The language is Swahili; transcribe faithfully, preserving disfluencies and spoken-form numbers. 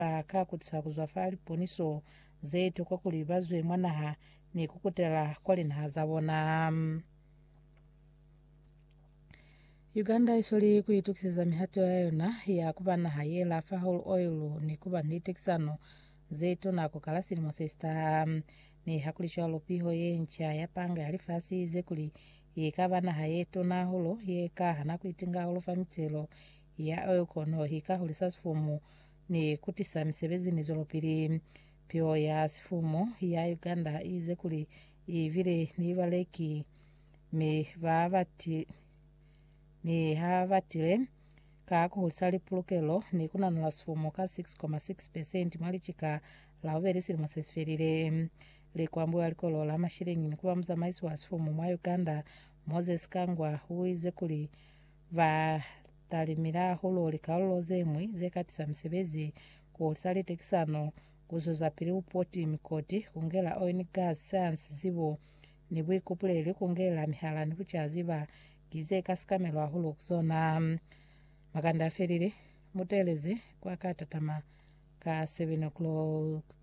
paka kutisa kuzwafali poniso zetu kwa kulibazwe mwanaha ni kukutela kwali na hazabona. Uganda isoli kuyitukisiza mihato yayona ya kubana hayela fahol oil ni kuba nitekisano zetu na kukalasili mosesta ni hakulisha lopiho ye ncha ya panga alifasi zekuli yikabana hayeto na holo yeka hana kuitinga holo famitelo ya oil kono hika hulisasifumu ni kutisa misebezi nizolopiri pio ya sifumu ya Uganda izekuli ivile nivaleki me vavati ni havatile kakuhulisali pulukelo ni kuna nula sifumu ka six point six percent mwalichika la uverisi limosesferile likwambu alikolo la mashiringi ni kuwa mza maisi wa sifumu mwa Uganda Moses Kangwa huize kuli va talimira hulo likaulo zemwi zekatisa msebezi kuhulisali tekisano kuzoza pili upoti mikoti kungela oil and gas science zibo ni bui kupuleli kungela mihala ni kuchaziba gize kasikamelwa hulo kuzona um, maganda ferire muteleze kwa katatama ka seven o'clock.